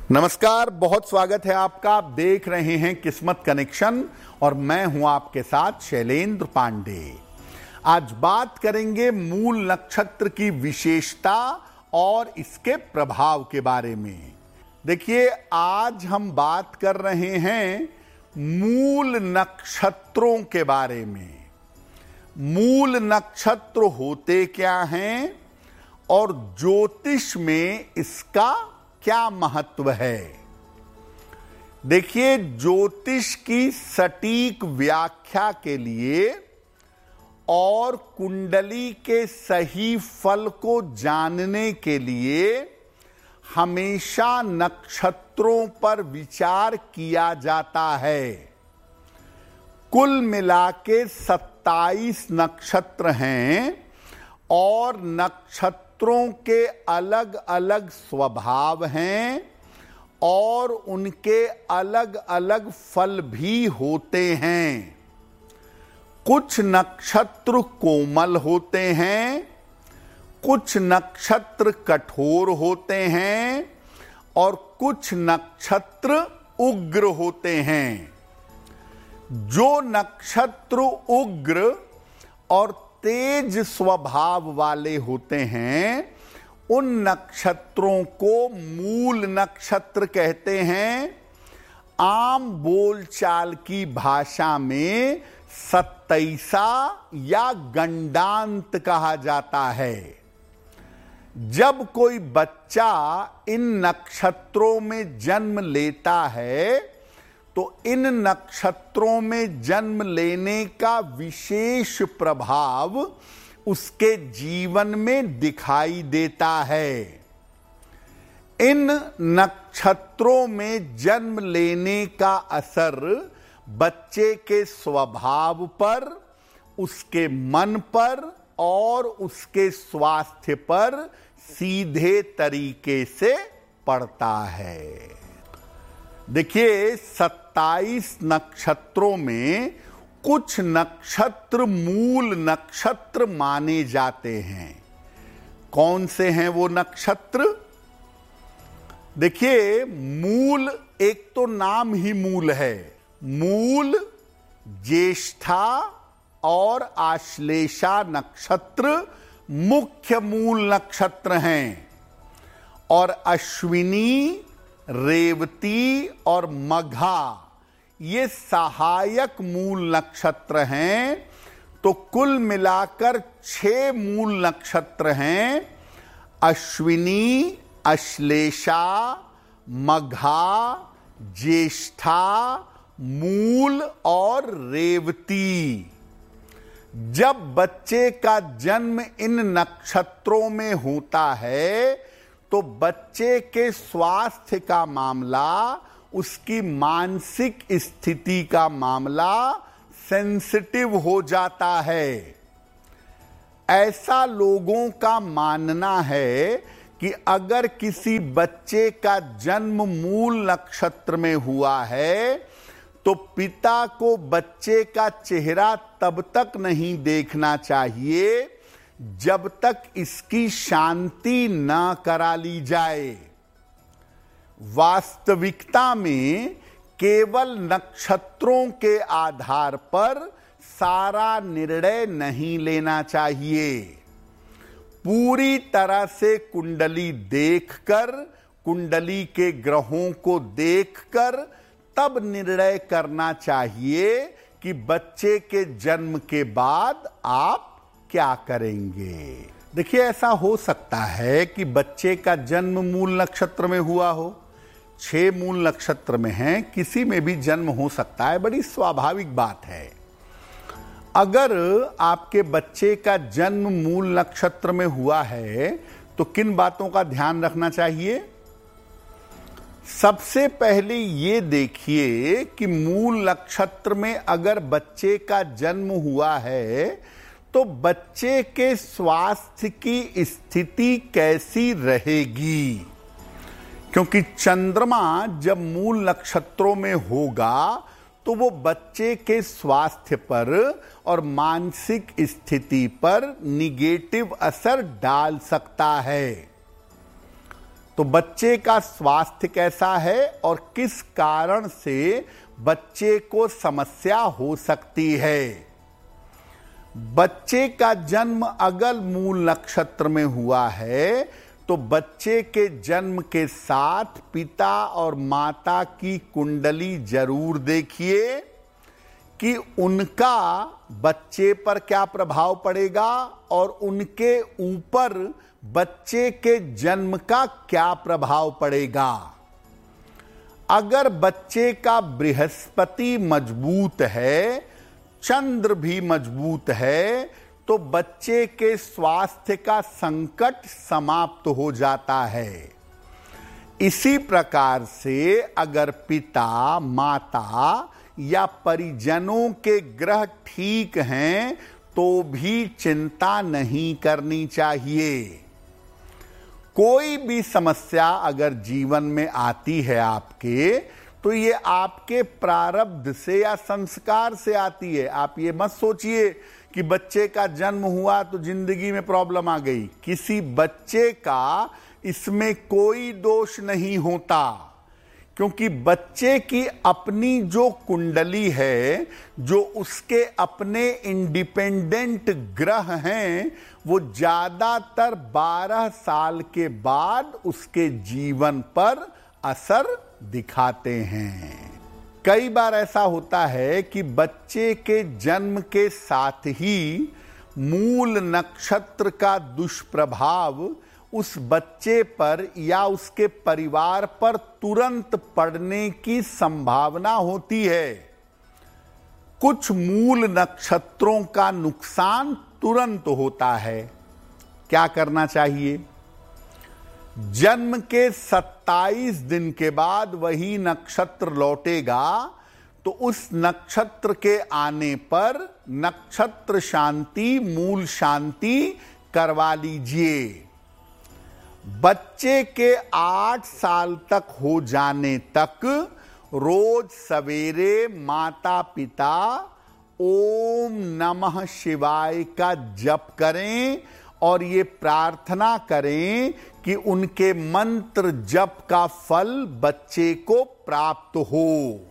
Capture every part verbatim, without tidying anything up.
नमस्कार, बहुत स्वागत है आपका। आप देख रहे हैं किस्मत कनेक्शन और मैं हूं आपके साथ शैलेंद्र पांडे। आज बात करेंगे मूल नक्षत्र की विशेषता और इसके प्रभाव के बारे में। देखिए, आज हम बात कर रहे हैं मूल नक्षत्रों के बारे में। मूल नक्षत्र होते क्या हैं और ज्योतिष में इसका क्या महत्व है। देखिए, ज्योतिष की सटीक व्याख्या के लिए और कुंडली के सही फल को जानने के लिए हमेशा नक्षत्रों पर विचार किया जाता है। कुल मिला के सत्ताईस नक्षत्र हैं और नक्षत्र नक्षत्रों के अलग अलग स्वभाव हैं और उनके अलग अलग फल भी होते हैं। कुछ नक्षत्र कोमल होते हैं, कुछ नक्षत्र कठोर होते हैं और कुछ नक्षत्र उग्र होते हैं। जो नक्षत्र उग्र और तेज स्वभाव वाले होते हैं उन नक्षत्रों को मूल नक्षत्र कहते हैं। आम बोलचाल की भाषा में सत्ताईसा या गंडांत कहा जाता है। जब कोई बच्चा इन नक्षत्रों में जन्म लेता है तो इन नक्षत्रों में जन्म लेने का विशेष प्रभाव उसके जीवन में दिखाई देता है। इन नक्षत्रों में जन्म लेने का असर बच्चे के स्वभाव पर, उसके मन पर और उसके स्वास्थ्य पर सीधे तरीके से पड़ता है। देखिए, सत्ताईस नक्षत्रों में कुछ नक्षत्र मूल नक्षत्र माने जाते हैं। कौन से हैं वो नक्षत्र? देखिए, मूल एक तो नाम ही मूल है। मूल, ज्येष्ठा और आश्लेषा नक्षत्र मुख्य मूल नक्षत्र हैं और अश्विनी, रेवती और मघा ये सहायक मूल नक्षत्र हैं। तो कुल मिलाकर छह मूल नक्षत्र हैं: अश्विनी, अश्लेषा, मघा, ज्येष्ठा, मूल और रेवती। जब बच्चे का जन्म इन नक्षत्रों में होता है तो बच्चे के स्वास्थ्य का मामला, उसकी मानसिक स्थिति का मामला सेंसिटिव हो जाता है। ऐसा लोगों का मानना है कि अगर किसी बच्चे का जन्म मूल नक्षत्र में हुआ है तो पिता को बच्चे का चेहरा तब तक नहीं देखना चाहिए जब तक इसकी शांति न करा ली जाए। वास्तविकता में केवल नक्षत्रों के आधार पर सारा निर्णय नहीं लेना चाहिए। पूरी तरह से कुंडली देखकर, कुंडली के ग्रहों को देखकर तब निर्णय करना चाहिए कि बच्चे के जन्म के बाद आप क्या करेंगे। देखिए, ऐसा हो सकता है कि बच्चे का जन्म मूल नक्षत्र में हुआ हो। छह मूल नक्षत्र में हैं, किसी में भी जन्म हो सकता है, बड़ी स्वाभाविक बात है। अगर आपके बच्चे का जन्म मूल नक्षत्र में हुआ है तो किन बातों का ध्यान रखना चाहिए? सबसे पहले ये देखिए कि मूल नक्षत्र में अगर बच्चे का जन्म हुआ है तो बच्चे के स्वास्थ्य की स्थिति कैसी रहेगी। क्योंकि चंद्रमा जब मूल नक्षत्रों में होगा तो वो बच्चे के स्वास्थ्य पर और मानसिक स्थिति पर निगेटिव असर डाल सकता है। तो बच्चे का स्वास्थ्य कैसा है और किस कारण से बच्चे को समस्या हो सकती है। बच्चे का जन्म अगर मूल नक्षत्र में हुआ है तो बच्चे के जन्म के साथ पिता और माता की कुंडली जरूर देखिए कि उनका बच्चे पर क्या प्रभाव पड़ेगा और उनके ऊपर बच्चे के जन्म का क्या प्रभाव पड़ेगा। अगर बच्चे का बृहस्पति मजबूत है, चंद्र भी मजबूत है, तो बच्चे के स्वास्थ्य का संकट समाप्त हो जाता है। इसी प्रकार से अगर पिता, माता या परिजनों के ग्रह ठीक हैं तो भी चिंता नहीं करनी चाहिए। कोई भी समस्या अगर जीवन में आती है आपके, तो ये आपके प्रारब्ध से या संस्कार से आती है। आप ये मत सोचिए कि बच्चे का जन्म हुआ तो जिंदगी में प्रॉब्लम आ गई। किसी बच्चे का इसमें कोई दोष नहीं होता, क्योंकि बच्चे की अपनी जो कुंडली है, जो उसके अपने इंडिपेंडेंट ग्रह हैं, वो ज्यादातर बारह साल के बाद उसके जीवन पर असर दिखाते हैं। कई बार ऐसा होता है कि बच्चे के जन्म के साथ ही मूल नक्षत्र का दुष्प्रभाव उस बच्चे पर या उसके परिवार पर तुरंत पड़ने की संभावना होती है। कुछ मूल नक्षत्रों का नुकसान तुरंत होता है। क्या करना चाहिए? जन्म के सत्ताईस दिन के बाद वही नक्षत्र लौटेगा, तो उस नक्षत्र के आने पर नक्षत्र शांति, मूल शांति करवा लीजिए। बच्चे के आठ साल तक हो जाने तक रोज सवेरे माता पिता ओम नमः शिवाय का जप करें और ये प्रार्थना करें कि उनके मंत्र जप का फल बच्चे को प्राप्त हो।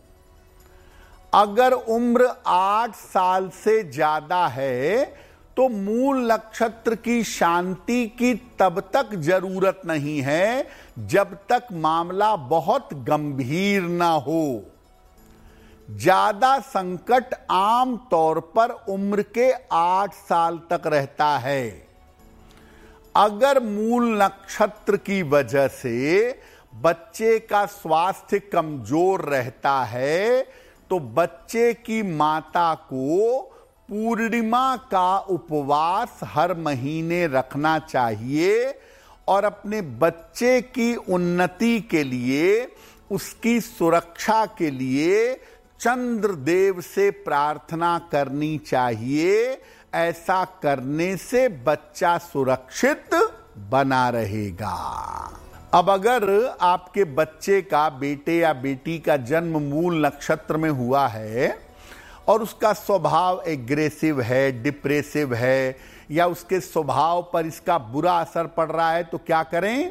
अगर उम्र आठ साल से ज्यादा है तो मूल नक्षत्र की शांति की तब तक जरूरत नहीं है जब तक मामला बहुत गंभीर ना हो। ज्यादा संकट आम तौर पर उम्र के आठ साल तक रहता है। अगर मूल नक्षत्र की वजह से बच्चे का स्वास्थ्य कमजोर रहता है तो बच्चे की माता को पूर्णिमा का उपवास हर महीने रखना चाहिए और अपने बच्चे की उन्नति के लिए, उसकी सुरक्षा के लिए चंद्रदेव से प्रार्थना करनी चाहिए। ऐसा करने से बच्चा सुरक्षित बना रहेगा। अब अगर आपके बच्चे का, बेटे या बेटी का जन्म मूल नक्षत्र में हुआ है और उसका स्वभाव एग्रेसिव है, डिप्रेसिव है, या उसके स्वभाव पर इसका बुरा असर पड़ रहा है, तो क्या करें?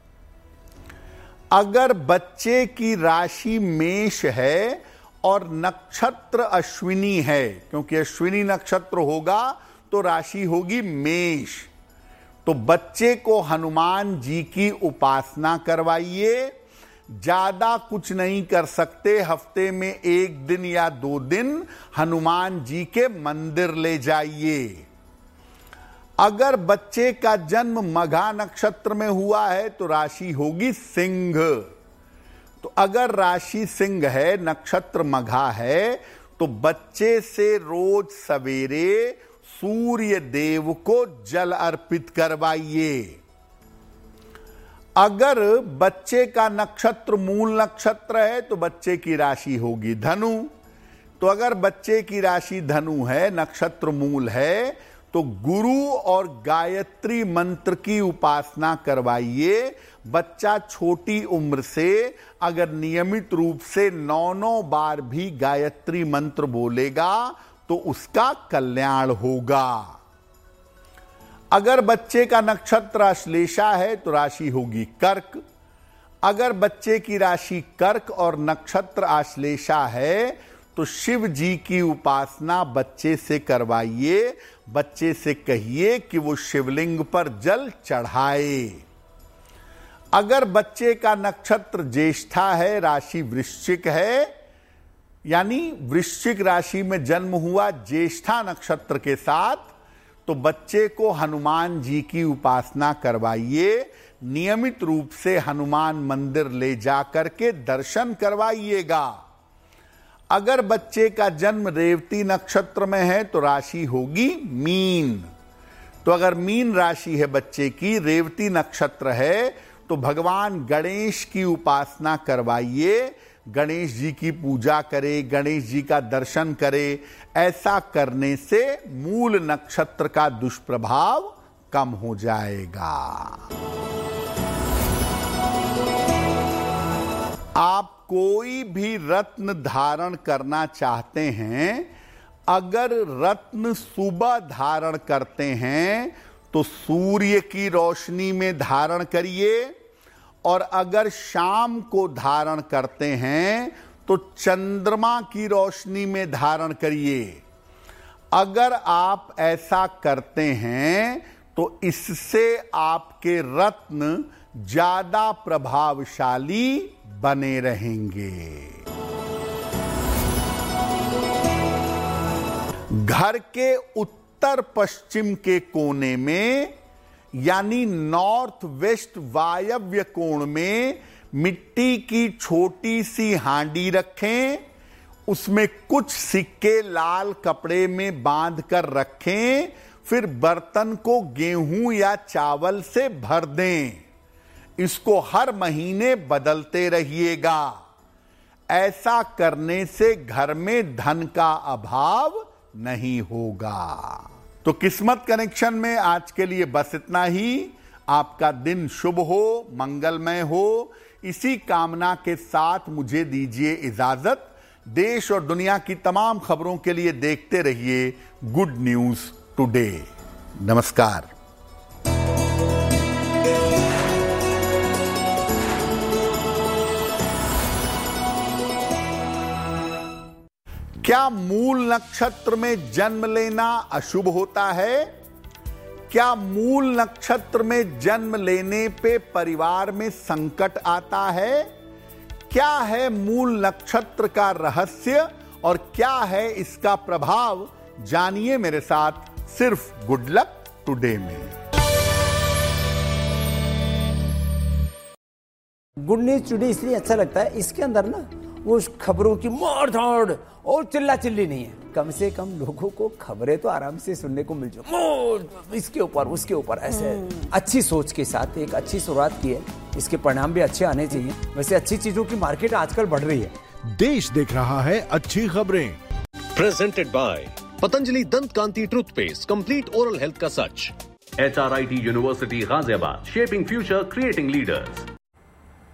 अगर बच्चे की राशि मेष है और नक्षत्र अश्विनी है, क्योंकि अश्विनी नक्षत्र होगा तो राशि होगी मेष, तो बच्चे को हनुमान जी की उपासना करवाइए। ज्यादा कुछ नहीं कर सकते, हफ्ते में एक दिन या दो दिन हनुमान जी के मंदिर ले जाइए। अगर बच्चे का जन्म मघा नक्षत्र में हुआ है तो राशि होगी सिंह। तो अगर राशि सिंह है, नक्षत्र मघा है, तो बच्चे से रोज सवेरे सूर्य देव को जल अर्पित करवाइए। अगर बच्चे का नक्षत्र मूल नक्षत्र है तो बच्चे की राशि होगी धनु। तो अगर बच्चे की राशि धनु है, नक्षत्र मूल है, तो गुरु और गायत्री मंत्र की उपासना करवाइए। बच्चा छोटी उम्र से अगर नियमित रूप से नौ नौ बार भी गायत्री मंत्र बोलेगा तो उसका कल्याण होगा। अगर बच्चे का नक्षत्र अश्लेषा है तो राशि होगी कर्क। अगर बच्चे की राशि कर्क और नक्षत्र आश्लेषा है तो शिव जी की उपासना बच्चे से करवाइए, बच्चे से कहिए कि वो शिवलिंग पर जल चढ़ाए। अगर बच्चे का नक्षत्र ज्येष्ठा है, राशि वृश्चिक है, यानी वृश्चिक राशि में जन्म हुआ ज्येष्ठा नक्षत्र के साथ, तो बच्चे को हनुमान जी की उपासना करवाइए। नियमित रूप से हनुमान मंदिर ले जाकर के दर्शन करवाइएगा। अगर बच्चे का जन्म रेवती नक्षत्र में है तो राशि होगी मीन। तो अगर मीन राशि है बच्चे की, रेवती नक्षत्र है, तो भगवान गणेश की उपासना करवाइए, गणेश जी की पूजा करे, गणेश जी का दर्शन करे। ऐसा करने से मूल नक्षत्र का दुष्प्रभाव कम हो जाएगा। आप कोई भी रत्न धारण करना चाहते हैं, अगर रत्न सुबह धारण करते हैं तो सूर्य की रोशनी में धारण करिए, और अगर शाम को धारण करते हैं तो चंद्रमा की रोशनी में धारण करिए। अगर आप ऐसा करते हैं तो इससे आपके रत्न ज्यादा प्रभावशाली बने रहेंगे। घर के उत्तर पश्चिम के कोने में, यानी नॉर्थ वेस्ट वायव्य कोण में, मिट्टी की छोटी सी हांडी रखें। उसमें कुछ सिक्के लाल कपड़े में बांध कर रखें, फिर बर्तन को गेहूं या चावल से भर दें। इसको हर महीने बदलते रहिएगा। ऐसा करने से घर में धन का अभाव नहीं होगा। तो किस्मत कनेक्शन में आज के लिए बस इतना ही। आपका दिन शुभ हो, मंगलमय हो, इसी कामना के साथ मुझे दीजिए इजाजत। देश और दुनिया की तमाम खबरों के लिए देखते रहिए गुड न्यूज टुडे। नमस्कार। क्या मूल नक्षत्र में जन्म लेना अशुभ होता है? क्या मूल नक्षत्र में जन्म लेने पे परिवार में संकट आता है? क्या है मूल नक्षत्र का रहस्य और क्या है इसका प्रभाव? जानिए मेरे साथ सिर्फ गुड लक टुडे में। गुड न्यूज टुडे इसलिए अच्छा लगता है, इसके अंदर ना वो खबरों की मार धाड़ और चिल्ला चिल्ली नहीं है। कम से कम लोगों को खबरें तो आराम से सुनने को मिल जाए, इसके ऊपर उसके ऊपर ऐसे अच्छी सोच के साथ एक अच्छी शुरुआत की है। इसके परिणाम भी अच्छे आने चाहिए। वैसे अच्छी चीजों की मार्केट आजकल बढ़ रही है। देश देख रहा है अच्छी खबरें। प्रेजेंटेड बाय पतंजलि दंत कांति टूथपेस्ट, कंप्लीट ओरल हेल्थ का सच। H R I T university Ghaziabad, shaping future, creating leaders.